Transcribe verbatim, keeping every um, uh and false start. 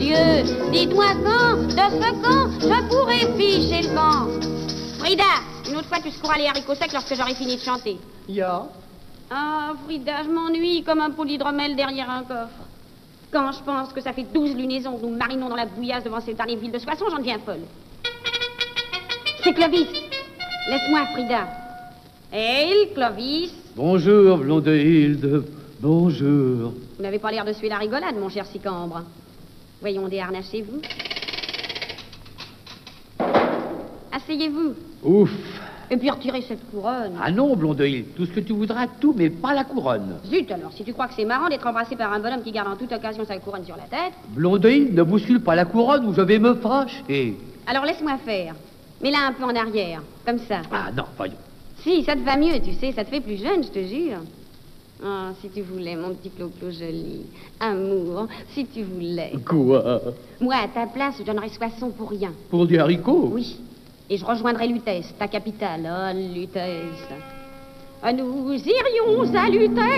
Dieu, dites-moi quand, de ce quand, je pourrai ficher le camp. Frida, une autre fois tu secoueras les haricots secs lorsque j'aurai fini de chanter. Ya. Ah, Frida, je m'ennuie comme un pot d'hydromel derrière un coffre. Quand je pense que ça fait douze lunaisons que nous marinons dans la bouillasse devant cette dernière ville de Soissons, j'en deviens folle. C'est Clovis. Laisse-moi, Frida. Hé, Clovis. Bonjour, Blondehilde. Bonjour. Vous n'avez pas l'air de suer la rigolade, mon cher Sicambre. Voyons, déharnachez-vous. Asseyez-vous. Ouf. Et puis retirez cette couronne. Ah non, Blondehilde, tout ce que tu voudras, tout, mais pas la couronne. Zut alors, si tu crois que c'est marrant d'être embrassé par un bonhomme qui garde en toute occasion sa couronne sur la tête... Blondehilde, ne bouscule pas la couronne ou je vais me fâcher. Alors laisse-moi faire. Mets-la un peu en arrière, comme ça. Ah non, voyons. Si, ça te va mieux, tu sais, ça te fait plus jeune, je te jure. Ah, si tu voulais, mon petit Clo-Clo joli. Amour, si tu voulais. Quoi? Moi, à ta place, je donnerais Soissons pour rien. Pour des haricots? Oui. Et je rejoindrais Lutèce, ta capitale. Oh, Lutèce. Ah, nous irions à Lutèce.